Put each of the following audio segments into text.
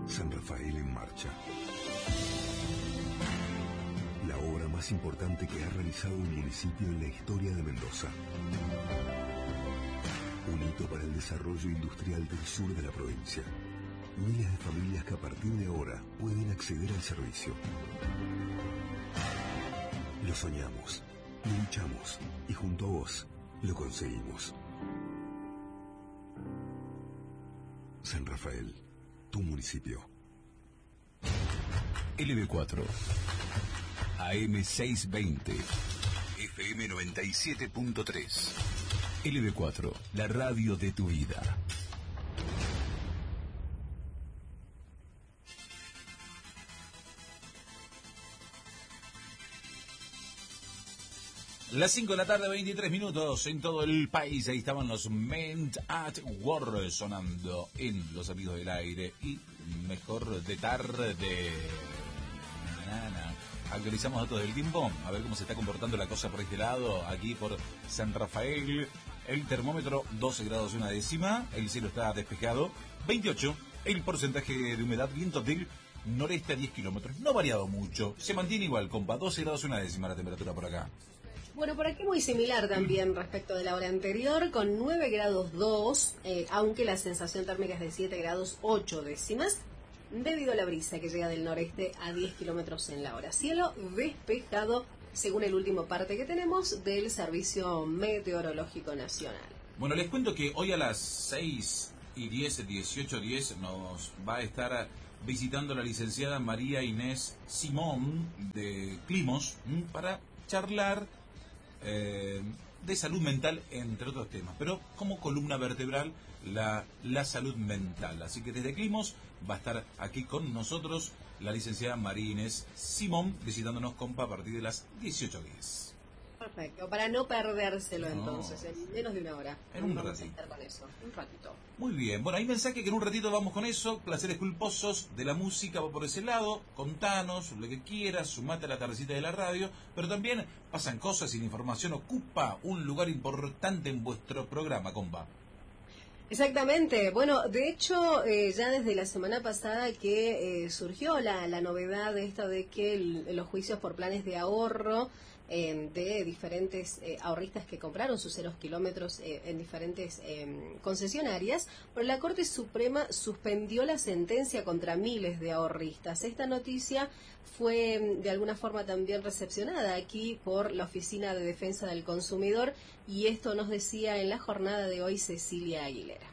San Rafael en marcha. La obra más importante que ha realizado un municipio en la historia de Mendoza. Un hito para el desarrollo industrial del sur de la provincia. Miles de familias que a partir de ahora pueden acceder al servicio. Lo soñamos, lo luchamos y junto a vos lo conseguimos. San Rafael, tu municipio. LB4 AM620 FM 97.3 LB4, la radio de tu vida. Las 5 de la tarde, 23 minutos en todo el país. Ahí estaban los Men at War sonando en Los Amigos del Aire. Y mejor de tarde. Actualizamos datos del tiempo. A ver cómo se está comportando la cosa por este lado. Aquí por San Rafael. El termómetro 12 grados una décima. El cielo está despejado. 28. El porcentaje de humedad. Viento del noreste a 10 kilómetros. No ha variado mucho. Se mantiene igual, compa. 12 grados una décima la temperatura por acá. Bueno, por aquí muy similar también respecto de la hora anterior, con 9 grados 2, aunque la sensación térmica es de 7 grados 8 décimas, debido a la brisa que llega del noreste a 10 kilómetros en la hora. Cielo despejado, según el último parte que tenemos del Servicio Meteorológico Nacional. Bueno, les cuento que hoy a las 6:10, 18:10, nos va a estar visitando la licenciada María Inés Simón de Climos para charlar de salud mental, entre otros temas, pero como columna vertebral la salud mental. Así que desde Climos va a estar aquí con nosotros la licenciada María Inés Simón, visitándonos, compa, a partir de las 18:10. Perfecto, para no perdérselo entonces, en menos de una hora. En un vamos ratito. a estar con eso, un ratito. Muy bien, bueno, hay mensaje que en un ratito vamos con eso, placeres culposos de la música, va por ese lado, contanos lo que quieras, sumate a la tardecita de la radio, pero también pasan cosas y la información ocupa un lugar importante en vuestro programa, compa. Exactamente, bueno, de hecho ya desde la semana pasada que surgió la novedad de esto de que los juicios por planes de ahorro de diferentes ahorristas que compraron sus 0 kilómetros en diferentes concesionarias, pero la Corte Suprema suspendió la sentencia contra miles de ahorristas. Esta noticia fue de alguna forma también recepcionada aquí por la Oficina de Defensa del Consumidor, y esto nos decía en la jornada de hoy Cecilia Aguilera.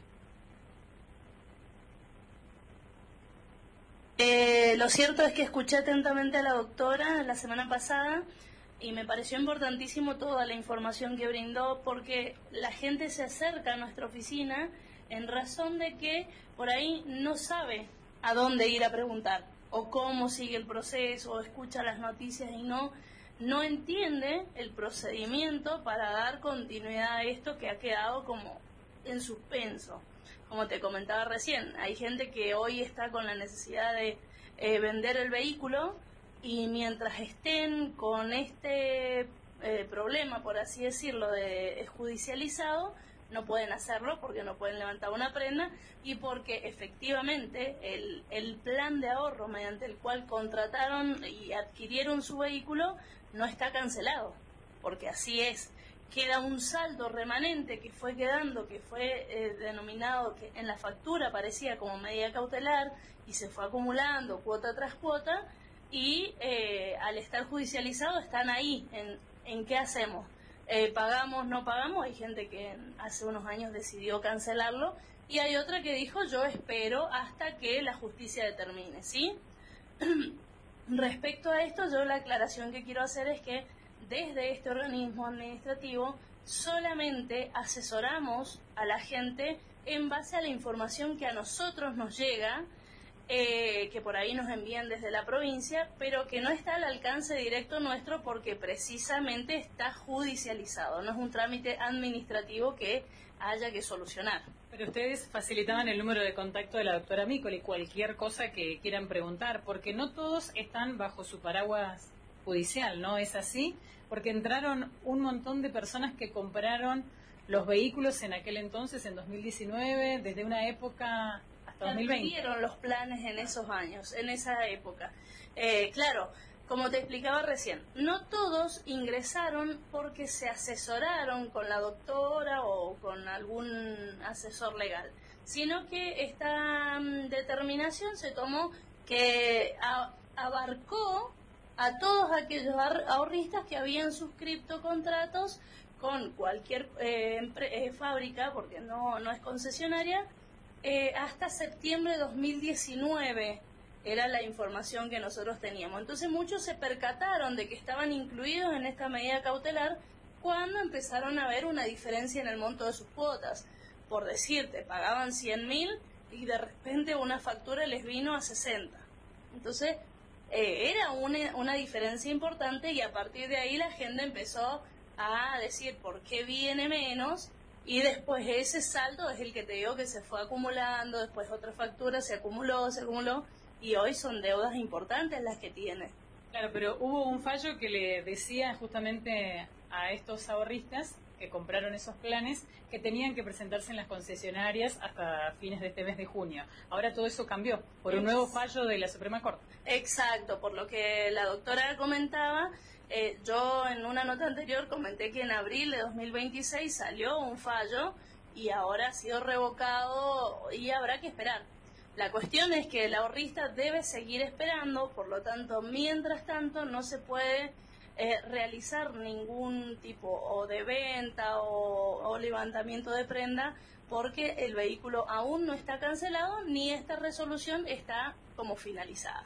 Lo cierto es que escuché atentamente a la doctora la semana pasada y me pareció importantísimo toda la información que brindó, porque la gente se acerca a nuestra oficina en razón de que por ahí no sabe a dónde ir a preguntar o cómo sigue el proceso, o escucha las noticias y no entiende el procedimiento para dar continuidad a esto que ha quedado como en suspenso. Como te comentaba recién, hay gente que hoy está con la necesidad de vender el vehículo, y mientras estén con este problema, por así decirlo, de judicializado, no pueden hacerlo porque no pueden levantar una prenda y porque efectivamente el plan de ahorro mediante el cual contrataron y adquirieron su vehículo no está cancelado, porque así es. Queda un saldo remanente que fue quedando, que fue denominado, que en la factura aparecía como medida cautelar y se fue acumulando cuota tras cuota, y al estar judicializado están ahí en qué hacemos. ¿Pagamos, no pagamos? Hay gente que hace unos años decidió cancelarlo y hay otra que dijo yo espero hasta que la justicia determine, ¿sí? Respecto a esto, yo la aclaración que quiero hacer es que desde este organismo administrativo solamente asesoramos a la gente en base a la información que a nosotros nos llega, que por ahí nos envían desde la provincia, pero que no está al alcance directo nuestro porque precisamente está judicializado, no es un trámite administrativo que haya que solucionar. Pero ustedes facilitaban el número de contacto de la doctora Micoli, cualquier cosa que quieran preguntar, porque no todos están bajo su paraguas judicial, ¿no es así? Porque entraron un montón de personas que compraron los vehículos en aquel entonces, en 2019, desde una época hasta hasta 2020. Adquirieron los planes en esos años, en esa época. Claro, como te explicaba recién, no todos ingresaron porque se asesoraron con la doctora o con algún asesor legal, sino que esta determinación se tomó que abarcó a todos aquellos ahorristas que habían suscrito contratos con cualquier fábrica, porque no es concesionaria, hasta septiembre de 2019 era la información que nosotros teníamos. Entonces muchos se percataron de que estaban incluidos en esta medida cautelar cuando empezaron a ver una diferencia en el monto de sus cuotas. Por decirte, pagaban 100.000 y de repente una factura les vino a 60. Entonces era una diferencia importante, y a partir de ahí la gente empezó a decir por qué viene menos, y después ese saldo es el que te digo que se fue acumulando, después otra factura se acumuló, y hoy son deudas importantes las que tiene. Claro, pero hubo un fallo que le decía justamente a estos ahorristas que compraron esos planes que tenían que presentarse en las concesionarias hasta fines de este mes de junio. Ahora todo eso cambió por un nuevo fallo de la Suprema Corte. Exacto, por lo que la doctora comentaba, yo en una nota anterior comenté que en abril de 2026 salió un fallo y ahora ha sido revocado y habrá que esperar. La cuestión es que el ahorrista debe seguir esperando, por lo tanto, mientras tanto no se puede realizar ningún tipo o de venta o levantamiento de prenda, porque el vehículo aún no está cancelado ni esta resolución está como finalizada.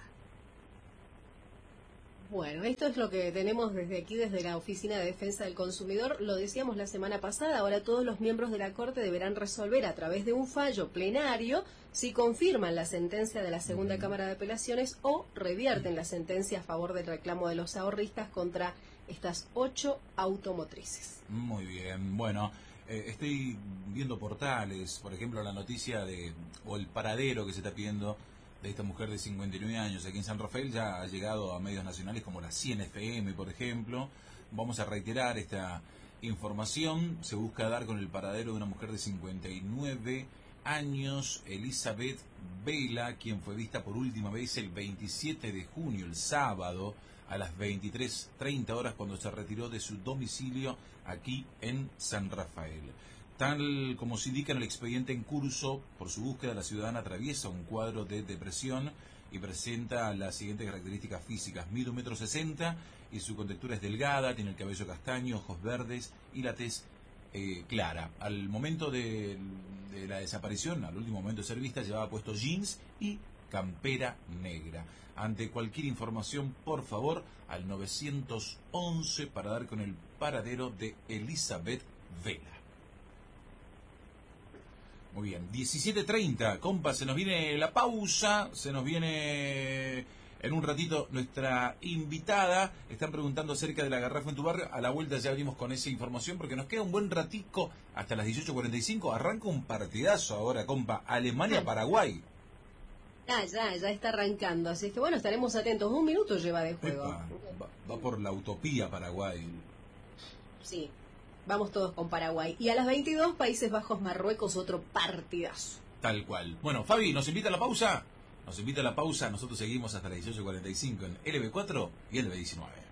Bueno, esto es lo que tenemos desde aquí, desde la Oficina de Defensa del Consumidor. Lo decíamos la semana pasada, ahora todos los miembros de la Corte deberán resolver a través de un fallo plenario si confirman la sentencia de la Segunda Cámara de Apelaciones o revierten la sentencia a favor del reclamo de los ahorristas contra estas 8 automotrices. Muy bien, bueno, estoy viendo portales, por ejemplo, la noticia o el paradero que se está pidiendo de esta mujer de 59 años aquí en San Rafael ya ha llegado a medios nacionales como la 100 FM, por ejemplo. Vamos a reiterar esta información. Se busca dar con el paradero de una mujer de 59 años, Elizabeth Vela, quien fue vista por última vez el 27 de junio, el sábado, a las 23:30 horas, cuando se retiró de su domicilio aquí en San Rafael. Tal como se indica en el expediente en curso, por su búsqueda, la ciudadana atraviesa un cuadro de depresión y presenta las siguientes características físicas. Mide 1,60 m y su contextura es delgada, tiene el cabello castaño, ojos verdes y la tez clara. Al momento de la desaparición, al último momento de ser vista, llevaba puesto jeans y campera negra. Ante cualquier información, por favor, al 911 para dar con el paradero de Elizabeth Vela. Muy bien, 17:30, compa, se nos viene la pausa, se nos viene en un ratito nuestra invitada. Están preguntando acerca de la garrafa en tu barrio. A la vuelta ya abrimos con esa información porque nos queda un buen ratico hasta las 18:45. Arranca un partidazo ahora, compa, Alemania-Paraguay. Ya está arrancando, así que bueno, estaremos atentos. 1 minuto lleva de juego. Epa, va por la utopía Paraguay. Sí. Vamos todos con Paraguay. Y a las 22, Países Bajos, Marruecos, otro partidazo. Tal cual. Bueno, Fabi, ¿nos invita a la pausa? Nos invita a la pausa. Nosotros seguimos hasta las 18:45 en LB4 y LB19.